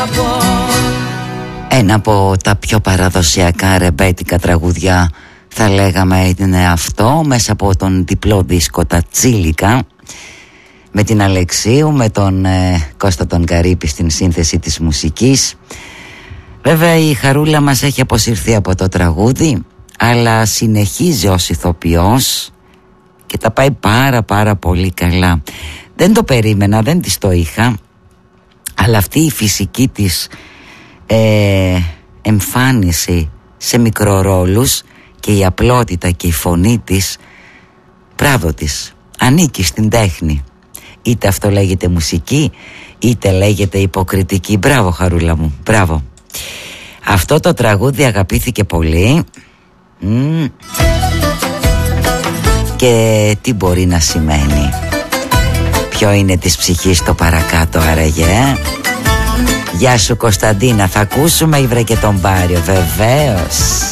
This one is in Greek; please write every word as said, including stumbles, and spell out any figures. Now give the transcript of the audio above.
αγαπώ. Ένα από τα πιο παραδοσιακά ρεμπέτικα τραγουδιά θα λέγαμε είναι αυτό, μέσα από τον διπλό δίσκο τα Τσίλικα, με την Αλεξίου, με τον ε, Κώστα τον Καρύπη στην σύνθεση της μουσικής. Βέβαια η Χαρούλα μας έχει αποσυρθεί από το τραγούδι, αλλά συνεχίζει ως ηθοποιός και τα πάει πάρα πάρα πολύ καλά. Δεν το περίμενα, δεν της το είχα, αλλά αυτή η φυσική της ε, εμφάνιση σε μικρορόλους και η απλότητα και η φωνή της, μπράβο της, ανήκει στην τέχνη. Είτε αυτό λέγεται μουσική, είτε λέγεται υποκριτική. Μπράβο Χαρούλα μου, μπράβο. Αυτό το τραγούδι αγαπήθηκε πολύ. Mm. Και τι μπορεί να σημαίνει? Ποιο είναι της ψυχής το παρακάτω άραγε? Γεια σου Κωνσταντίνα, θα ακούσουμε Ήβρε και τον Πάριο, βεβαίως.